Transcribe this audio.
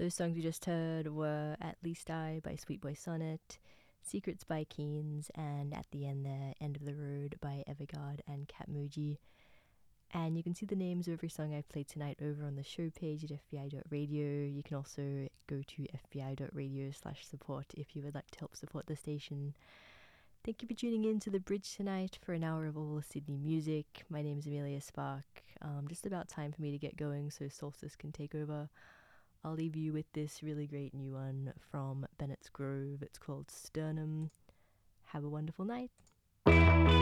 Those songs we just heard were At Least I by Sweet Boy Sonnet, Secrets by Keynes, and at the end there, End of the Road by Evergard and Catmoji. And you can see the names of every song I've played tonight over on the show page at fbi.radio. You can also go to fbi.radio/support if you would like to help support the station. Thank you for tuning in to The Bridge tonight for an hour of all Sydney music. My name is Amelia Spark. Just about time for me to get going so Solstice can take over. I'll leave you with this really great new one from Bennett's Grove. It's called Sternum. Have a wonderful night.